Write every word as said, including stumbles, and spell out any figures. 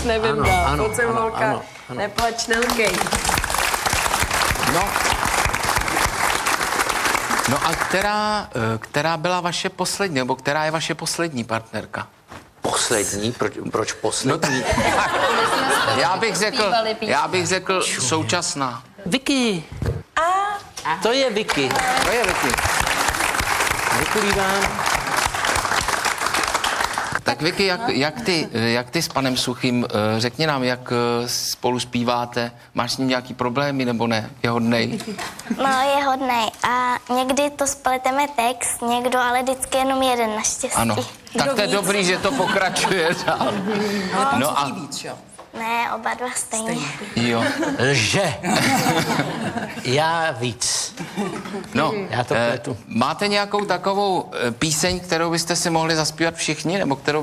nevím Ano, dál. ano, Pojď sem, ano, holka. ano, ano. Neplač, nelkej. No. No a která, eh, která byla vaše poslední, nebo která je vaše poslední partnerka? Poslední? Proč, proč poslední? No, já bych řekl, já bych řekl současná. Vicky. To je Vicky. To je Vicky. Děkuji vám. Tak Vicky, jak, jak, ty, jak ty s panem Suchým, eh, řekni nám, jak eh, spolu zpíváte, máš s ním nějaký problémy nebo ne? Je hodnej? No, je hodnej. A někdy to spleteme text, někdo, ale vždycky jenom jeden naštěstí. Ano. Tak to je dobrý, že to pokračuje dál. No a Ne, oba dva stejně. jo. Lže. Já víc. No, Já to eh, pletu. máte nějakou takovou eh, píseň, kterou byste si mohli zaspívat všichni, nebo kterou